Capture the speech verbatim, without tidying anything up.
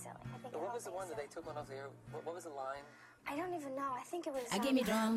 silly. I think But it what all was the being one that they silly. took one off the air? What, what was the line? I don't even know. I think it was. I um, give me drum.